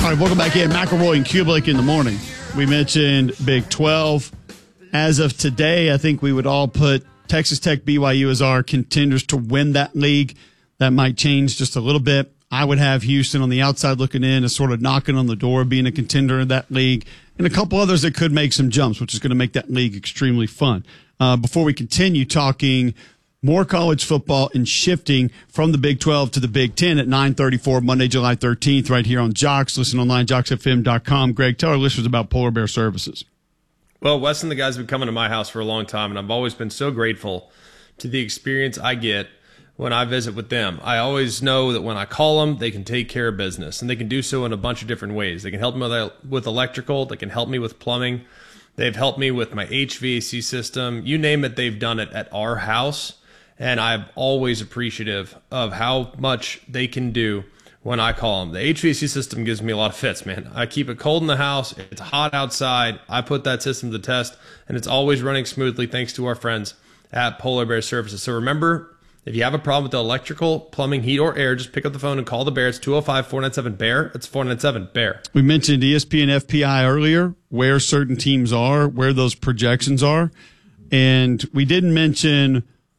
All right, welcome back in. McElroy and Kublik in the morning. We mentioned Big 12. As of today, I think we would all put Texas Tech, BYU as our contenders to win that league. That might change just a little bit. I would have Houston on the outside looking in as sort of knocking on the door of being a contender in that league, and a couple others that could make some jumps, which is going to make that league extremely fun. Before we continue talking more college football and shifting from the Big 12 to the Big 10 at 9:34 Monday, July 13th, right here on Jocks. Listen online, jocksfm.com. Greg, tell our listeners about Polar Bear Services. Well, Wes and the guys have been coming to my house for a long time, and I've always been so grateful to the experience I get when I visit with them. I always know that when I call them, they can take care of business, and they can do so in a bunch of different ways. They can help me with electrical. They can help me with plumbing. They've helped me with my HVAC system. You name it, they've done it at our house. And I'm always appreciative of how much they can do when I call them. The HVAC system gives me a lot of fits, man. I keep it cold in the house. It's hot outside. I put that system to the test, and it's always running smoothly thanks to our friends at Polar Bear Services. So remember, if you have a problem with the electrical, plumbing, heat, or air, just pick up the phone and call the Bear. It's 205-497-BEAR. It's 497-BEAR. We mentioned ESPN FPI earlier, where certain teams are, where those projections are. And we didn't mention